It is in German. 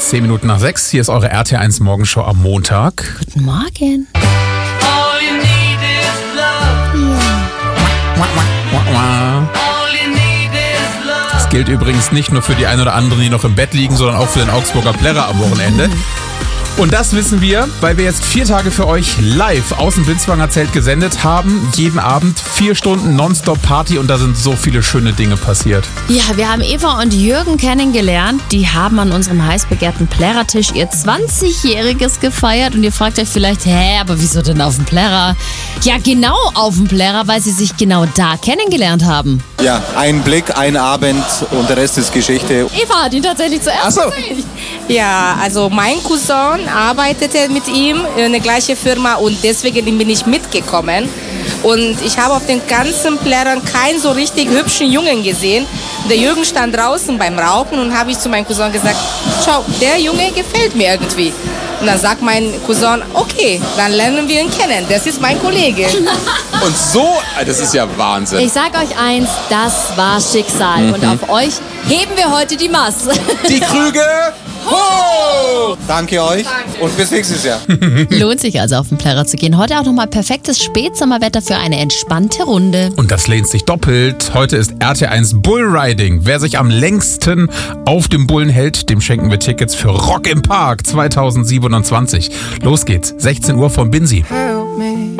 10 Minuten nach 6. Hier ist eure RT1 Morgenshow am Montag. Guten Morgen. All you need is love. All you need is love. Das gilt übrigens nicht nur für die ein oder anderen, die noch im Bett liegen, sondern auch für den Augsburger Plärrer am Wochenende. Und das wissen wir, weil wir jetzt 4 Tage für euch live aus dem Binswanger Zelt gesendet haben. Jeden Abend 4 Stunden Nonstop-Party und da sind so viele schöne Dinge passiert. Ja, wir haben Eva und Jürgen kennengelernt. Die haben an unserem heiß begehrten Plärrertisch ihr 20-Jähriges gefeiert. Und ihr fragt euch vielleicht, aber wieso denn auf dem Plärrer? Ja, genau auf dem Plärrer, weil sie sich genau da kennengelernt haben. Ja, ein Blick, ein Abend und der Rest ist Geschichte. Eva hat ihn tatsächlich zuerst gesehen. Ja, also mein Cousin arbeitete mit ihm in der gleichen Firma und deswegen bin ich mitgekommen. Und ich habe auf den ganzen Plärrern keinen so richtig hübschen Jungen gesehen. Der Jürgen stand draußen beim Rauchen und habe ich zu meinem Cousin gesagt, schau, der Junge gefällt mir irgendwie. Und dann sagt mein Cousin, okay, dann lernen wir ihn kennen, das ist mein Kollege. Und so, das ist ja Wahnsinn. Ich sag euch eins, das war Schicksal. Und auf euch heben wir heute die Masse. Die Krüge hoch! Danke euch und bis nächstes Jahr. Lohnt sich also auf den Plärrer zu gehen. Heute auch nochmal perfektes Spätsommerwetter für eine entspannte Runde. Und das lehnt sich doppelt. Heute ist RT1 Bullriding. Wer sich am längsten auf dem Bullen hält, dem schenken wir Tickets für Rock im Park 2027. Los geht's, 16 Uhr vom Binsi.